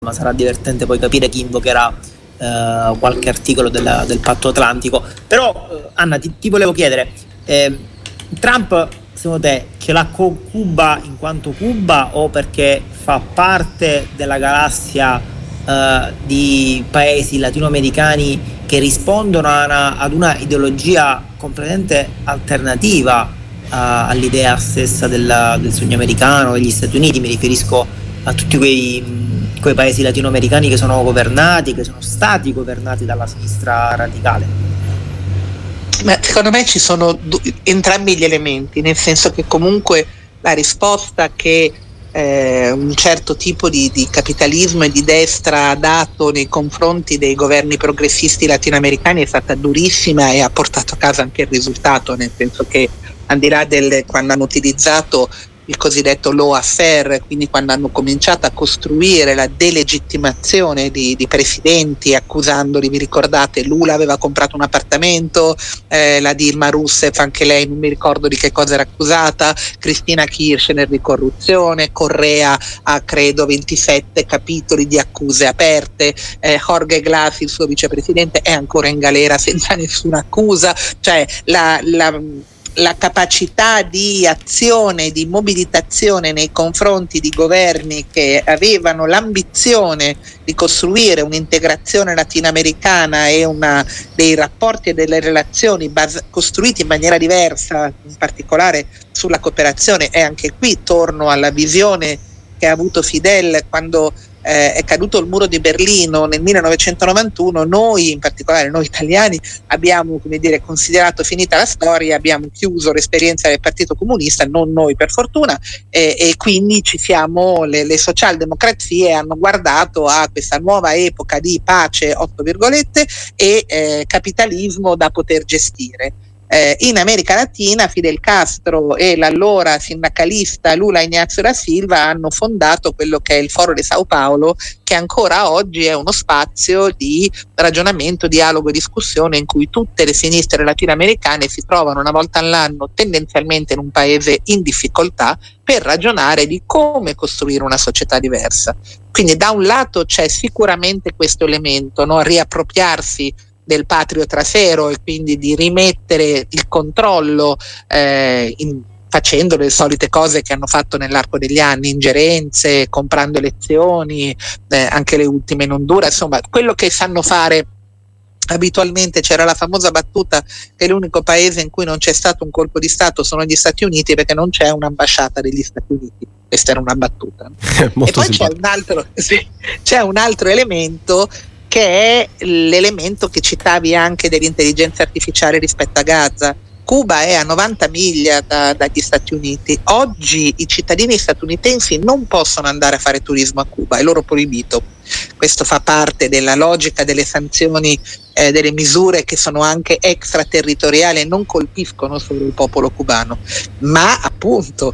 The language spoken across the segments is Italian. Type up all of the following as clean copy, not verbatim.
ma sarà divertente poi capire chi invocherà qualche articolo del Patto Atlantico. Però Anna, ti volevo chiedere, Trump secondo te ce l'ha con Cuba in quanto Cuba, o perché fa parte della galassia di paesi latinoamericani che rispondono ad una ideologia completamente alternativa all'idea stessa del sogno americano, degli Stati Uniti? Mi riferisco a tutti quei paesi latinoamericani che sono stati governati dalla sinistra radicale. Ma secondo me ci sono entrambi gli elementi, nel senso che comunque la risposta che un certo tipo di capitalismo e di destra ha dato nei confronti dei governi progressisti latinoamericani è stata durissima e ha portato a casa anche il risultato, nel senso che al di là quando hanno utilizzato il cosiddetto lawfare, quindi quando hanno cominciato a costruire la delegittimazione di presidenti accusandoli, vi ricordate, Lula aveva comprato un appartamento, la Dilma Rousseff anche lei non mi ricordo di che cosa era accusata, Cristina Kirchner di corruzione, Correa ha credo 27 capitoli di accuse aperte, Jorge Glass, il suo vicepresidente, è ancora in galera senza nessuna accusa, cioè la capacità di azione, di mobilitazione nei confronti di governi che avevano l'ambizione di costruire un'integrazione latinoamericana e dei rapporti e delle relazioni costruiti in maniera diversa, in particolare sulla cooperazione. E anche qui torno alla visione che ha avuto Fidel quando è caduto il muro di Berlino nel 1991. Noi, in particolare noi italiani, abbiamo considerato finita la storia, abbiamo chiuso l'esperienza del Partito Comunista, non noi per fortuna, e quindi le socialdemocrazie hanno guardato a questa nuova epoca di pace, 8 virgolette, e capitalismo da poter gestire. In America Latina Fidel Castro e l'allora sindacalista Lula Ignacio da Silva hanno fondato quello che è il Foro di Sao Paulo, che ancora oggi è uno spazio di ragionamento, dialogo e discussione in cui tutte le sinistre latinoamericane si trovano una volta all'anno, tendenzialmente in un paese in difficoltà, per ragionare di come costruire una società diversa. Quindi da un lato c'è sicuramente questo elemento, no? Riappropriarsi del patrio trasero e quindi di rimettere il controllo facendo le solite cose che hanno fatto nell'arco degli anni, ingerenze, comprando elezioni, anche le ultime in Honduras, insomma quello che sanno fare abitualmente. C'era la famosa battuta che l'unico paese in cui non c'è stato un colpo di Stato sono gli Stati Uniti, perché non c'è un'ambasciata degli Stati Uniti. Questa era una battuta. E poi c'è un altro elemento, che è l'elemento che citavi anche dell'intelligenza artificiale rispetto a Gaza. Cuba è a 90 miglia dagli Stati Uniti. Oggi i cittadini statunitensi non possono andare a fare turismo a Cuba, è loro proibito. Questo fa parte della logica delle sanzioni, delle misure che sono anche extraterritoriali e non colpiscono solo il popolo cubano, ma appunto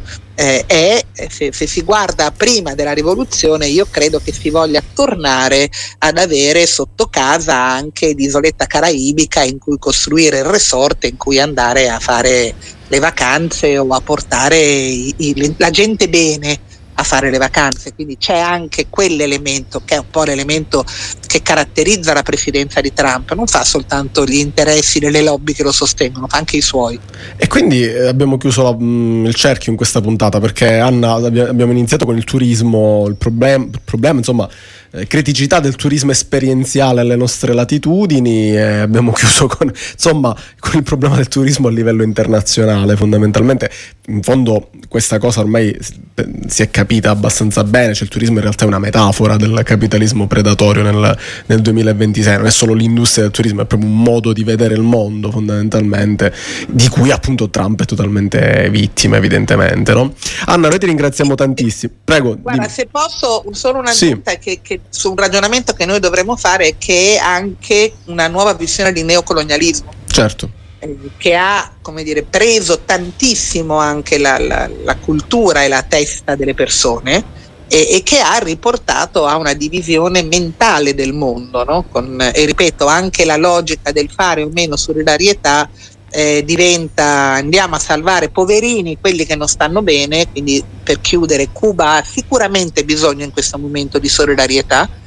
se si guarda prima della rivoluzione, io credo che si voglia tornare ad avere sotto casa anche l'isoletta caraibica in cui costruire il resort, in cui andare a fare le vacanze o a portare la gente bene a fare le vacanze. Quindi c'è anche quell'elemento che è un po' l'elemento che caratterizza la presidenza di Trump. Non fa soltanto gli interessi delle lobby che lo sostengono, fa anche i suoi. E quindi abbiamo chiuso il cerchio in questa puntata, perché Anna, abbiamo iniziato con il turismo, il problema insomma, criticità del turismo esperienziale alle nostre latitudini, e abbiamo chiuso con il problema del turismo a livello internazionale. Fondamentalmente, in fondo, questa cosa ormai si è capita abbastanza bene, cioè il turismo in realtà è una metafora del capitalismo predatorio nel 2026, non è solo l'industria del turismo, è proprio un modo di vedere il mondo fondamentalmente, di cui appunto Trump è totalmente vittima, evidentemente, no? Anna, noi ti ringraziamo tantissimo. Prego. Guarda, dimmi. Se posso, solo una nota che su un ragionamento che noi dovremmo fare, che è anche una nuova visione di neocolonialismo. Certo. Che ha, preso tantissimo anche la cultura e la testa delle persone, e che ha riportato a una divisione mentale del mondo, no? E ripeto, anche la logica del fare o meno solidarietà diventa andiamo a salvare poverini, quelli che non stanno bene. Quindi, per chiudere, Cuba ha sicuramente bisogno in questo momento di solidarietà,